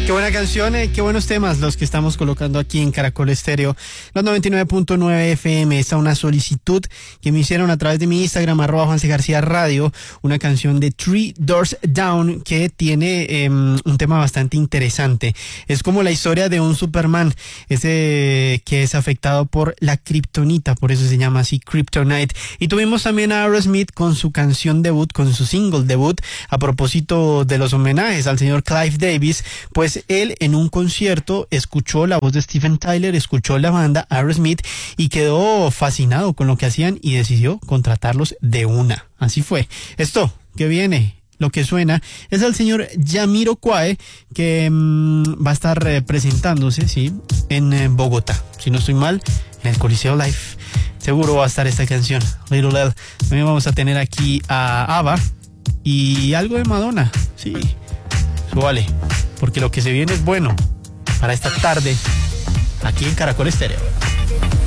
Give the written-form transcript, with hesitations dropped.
Qué buena canción, qué buenos temas los que estamos colocando aquí en Caracol Estéreo, los 99.9 FM. Esta una solicitud que me hicieron a través de mi Instagram, @JuanceGarcía Radio, una canción de Three Doors Down que tiene un tema bastante interesante. Es como la historia de un Superman, ese que es afectado por la kriptonita, por eso se llama así, Kryptonite. Y tuvimos también a Aerosmith con su canción debut, con su single debut, a propósito de los homenajes al señor Clive Davis. Pues él en un concierto escuchó la voz de Steven Tyler, escuchó la banda Aerosmith y quedó fascinado con lo que hacían y decidió contratarlos de una. Así fue. Esto que viene, lo que suena, es el señor Jamiroquai, que va a estar presentándose, sí, en Bogotá. Si no estoy mal, en el Coliseo Live. Seguro va a estar esta canción, Little L. También vamos a tener aquí a ABBA y algo de Madonna. Sí, súbale, porque lo que se viene es bueno para esta tarde aquí en Caracol Estéreo.